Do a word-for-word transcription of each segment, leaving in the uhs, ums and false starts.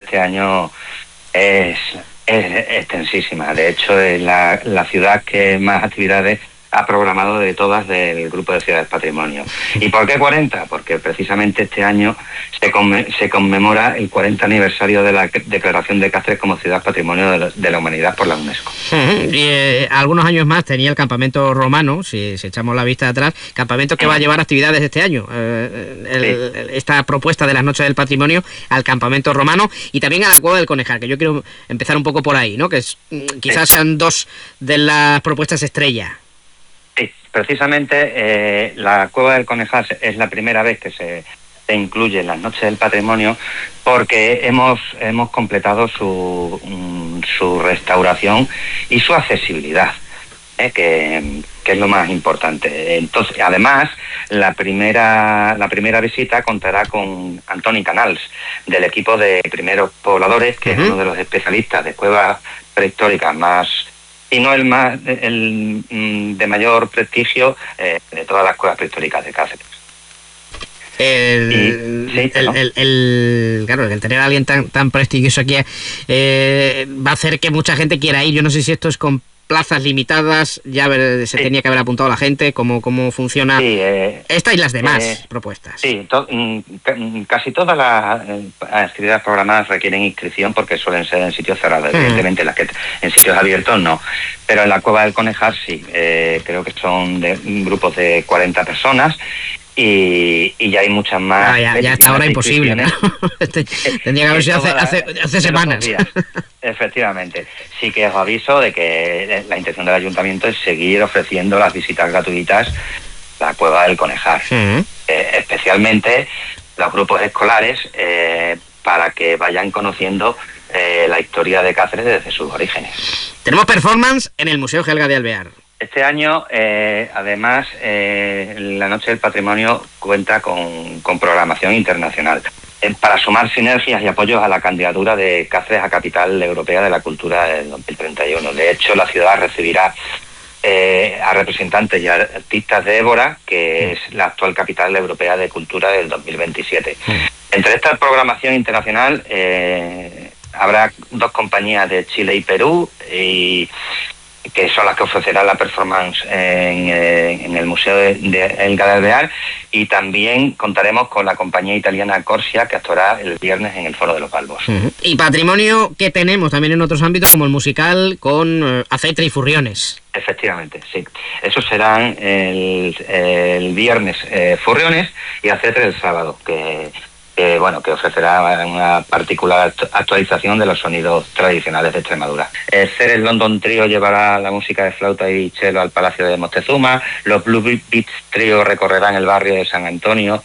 este año es, es extensísima. De hecho, es la, la ciudad que más actividades ha programado de todas del grupo de ciudades patrimonio. ¿Y por qué cuarenta? Porque precisamente este año se, conme- se conmemora el cuarenta aniversario de la declaración de Cáceres como ciudad patrimonio de la, de la humanidad por la UNESCO. Uh-huh. Y eh, algunos años más tenía el campamento romano, si, si echamos la vista atrás, campamento que va a llevar actividades este año. Eh, el, sí. el, esta propuesta de las Noches del Patrimonio al campamento romano y también a la Cueva del Conejar, que yo quiero empezar un poco por ahí, ¿no? Que es, quizás sí. sean dos de las propuestas estrella. Sí, precisamente eh, la Cueva del Conejar es la primera vez que se, se incluye en las Noches del Patrimonio porque hemos, hemos completado su, um, su restauración y su accesibilidad, eh, que, que es lo más importante. Entonces, además, la primera, la primera visita contará con Antoni Canals, del equipo de Primeros Pobladores, que uh-huh. es uno de los especialistas de cuevas prehistóricas más... y no el más el, el de mayor prestigio eh, de todas las cuevas prehistóricas de Cáceres. El, y, sí, el, ¿no? el, el, claro, el tener a alguien tan, tan prestigioso aquí eh, va a hacer que mucha gente quiera ir. Yo no sé si esto es con plazas limitadas, ya ver, se sí. tenía que haber apuntado la gente, cómo, cómo funciona sí, eh, esta y las demás eh, propuestas. Sí, to, casi todas las actividades programadas requieren inscripción porque suelen ser en sitios cerrados, hmm. evidentemente, las que en sitios abiertos no, pero en la Cueva del Conejar sí, eh, creo que son de, grupos de cuarenta personas. Y, y ya hay muchas más. Ah, ya, ya hasta ahora imposible, ¿no? Tendría que haber sido hace, hace, hace semanas. Efectivamente. Sí que os aviso de que la intención del ayuntamiento es seguir ofreciendo las visitas gratuitas a la Cueva del Conejar. Uh-huh. Eh, especialmente los grupos escolares eh, para que vayan conociendo eh, la historia de Cáceres desde sus orígenes. Tenemos performance en el Museo Gelga de Alvear. Este año, eh, además, eh, la Noche del Patrimonio cuenta con, con programación internacional eh, para sumar sinergias y apoyos a la candidatura de Cáceres a Capital Europea de la Cultura del dos mil treinta y uno. De hecho, la ciudad recibirá eh, a representantes y artistas de Évora, que es la actual Capital Europea de Cultura del dos mil veintisiete. Entre esta programación internacional eh, habrá dos compañías de Chile y Perú y que son las que ofrecerán la performance en, eh, en el Museo de, de Gelga de Alvear, y también contaremos con la compañía italiana Corsia, que actuará el viernes en el Foro de los Balbos. Uh-huh. Y patrimonio que tenemos también en otros ámbitos, como el musical con eh, Acetre y Furriones. Efectivamente, sí. Esos serán el, el viernes eh, Furriones y Acetre el sábado, que... Eh, bueno, que ofrecerá una particular actualización de los sonidos tradicionales de Extremadura. El Ceres London Trio llevará la música de flauta y cello al Palacio de Moctezuma. Los Blue Beats Trio recorrerán el barrio de San Antonio.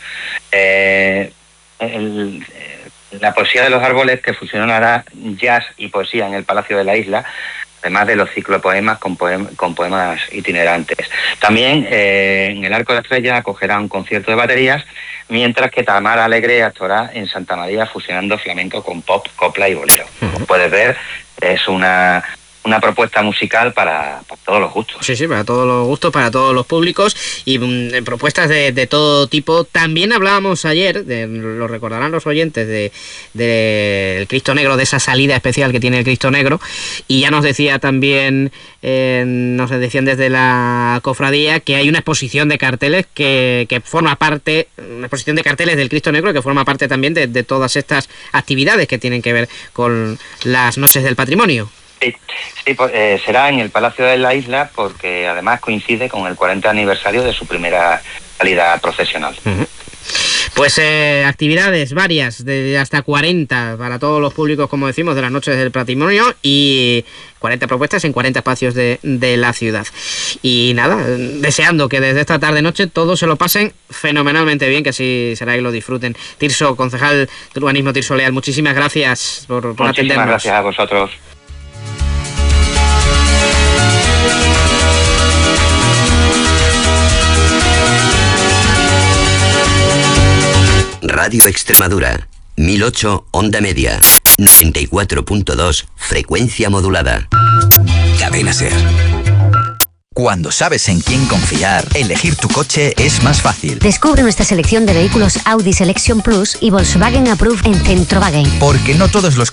Eh, el, la poesía de los árboles, que fusionará jazz y poesía en el Palacio de la Isla, además de los ciclopoemas con, poem con poemas itinerantes. También eh, en el Arco de Estrella acogerá un concierto de baterías, mientras que Tamara Alegre actuará en Santa María fusionando flamenco con pop, copla y bolero. Como puedes ver, es una... una propuesta musical para, para todos los gustos. Sí, sí, para todos los gustos, para todos los públicos y mm, propuestas de, de todo tipo. También hablábamos ayer, de, lo recordarán los oyentes, de, de el Cristo Negro, de esa salida especial que tiene el Cristo Negro, y ya nos decía también, eh, nos decían desde la cofradía que hay una exposición de carteles que, que forma parte, una exposición de carteles del Cristo Negro que forma parte también de, de todas estas actividades que tienen que ver con las Noches del Patrimonio. Sí, sí pues, eh, será en el Palacio de la Isla, porque además coincide con el cuarenta aniversario de su primera salida procesional. Uh-huh. Pues eh, actividades varias, de hasta cuarenta para todos los públicos, como decimos, de las Noches del Patrimonio, y cuarenta propuestas en cuarenta espacios de, de la ciudad. Y nada, deseando que desde esta tarde-noche todos se lo pasen fenomenalmente bien, que así será y lo disfruten. Tirso, concejal de urbanismo Tirso Leal, muchísimas gracias por, por atendernos. Muchísimas gracias a vosotros. Radio Extremadura, mil ocho onda media, noventa y cuatro punto dos frecuencia modulada. Cadena Ser. Cuando sabes en quién confiar, elegir tu coche es más fácil. Descubre nuestra selección de vehículos Audi Selection Plus y Volkswagen Approved en Centrowagen. Porque no todos los